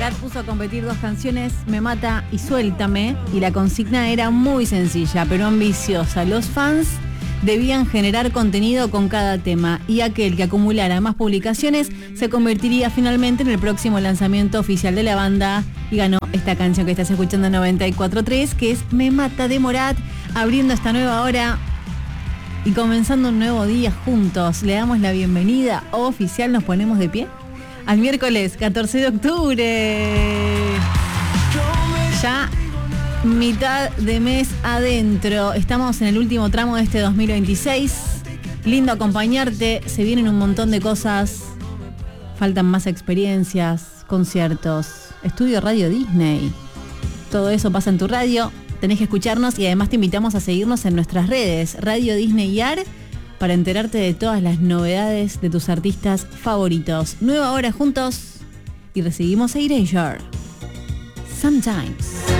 Morat puso a competir dos canciones, Me Mata y Suéltame, y la consigna era muy sencilla, pero ambiciosa. Los fans debían generar contenido con cada tema, y aquel que acumulara más publicaciones se convertiría finalmente en el próximo lanzamiento oficial de la banda, y ganó esta canción que estás escuchando en 94.3, que es Me Mata de Morat, abriendo esta nueva hora y comenzando un nuevo día juntos. Le damos la bienvenida oficial, nos ponemos de pie, al miércoles 14 de octubre. Ya mitad de mes adentro. Estamos en el último tramo de este 2026. Lindo acompañarte. Se vienen un montón de cosas. Faltan más experiencias, conciertos, estudio Radio Disney. Todo eso pasa en tu radio. Tenés que escucharnos y además te invitamos a seguirnos en nuestras redes, Radio Disney AR, para enterarte de todas las novedades de tus artistas favoritos. Nueva hora juntos y recibimos a Erasure. Sometimes.